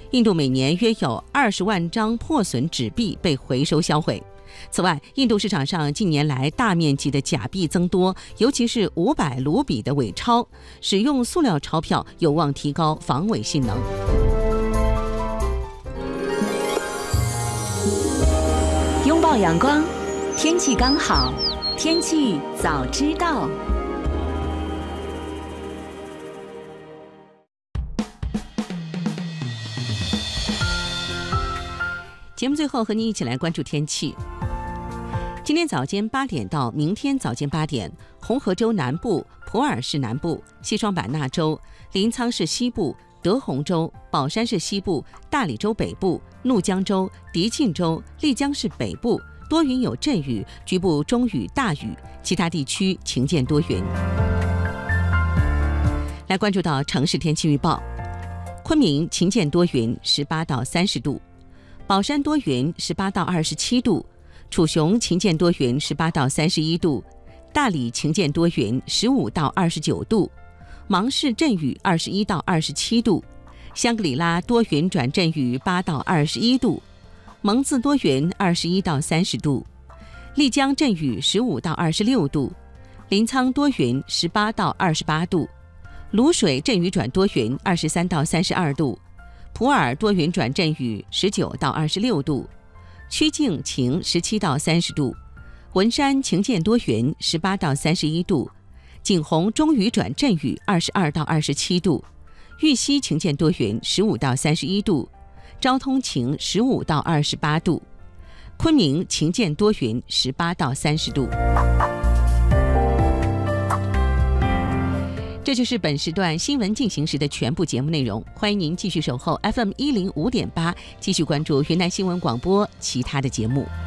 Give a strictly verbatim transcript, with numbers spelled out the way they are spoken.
印度每年约有二十万张破损纸币被回收销毁。此外，印度市场上近年来大面积的假币增多，尤其是五百卢比的伪钞，使用塑料钞票有望提高防伪性能。 拥抱阳光，天气刚好，天气早知道。 节目最后和你一起来关注天气。今天早间八点到明天早间八点，红河州南部、普洱市南部、西双版纳州、临沧市西部、德宏州、保山市西部、大理州北部、怒江州、迪庆州、丽江市北部多云有阵雨，局部中雨大雨，其他地区晴间多云。来关注到城市天气预报：昆明晴间多云，十八到三十度；宝山多云，十八到二十七度；楚雄晴间多云，十八到三十一度；大理晴间多云，十五到二十九度；芒市阵雨，二十一到二十七度；香格里拉多云转阵雨，八到二十一度；蒙自多云，二十一到三十度；丽江阵雨，十五到二十六度；临沧多云，十八到二十八度；卤水阵雨转多云，二十三到三十二度；普洱多云转阵雨，十九到二十六度；曲靖晴，十七到三十度；文山晴间多云，十八到三十一度；景洪中雨转阵雨，二十二到二十七度；玉溪晴间多云，十五到三十一度；昭通晴，十五到二十八度；昆明晴间多云，十八到三十度。这就是本时段新闻进行时的全部节目内容，欢迎您继续守候 F M 一零五点八，继续关注云南新闻广播其他的节目。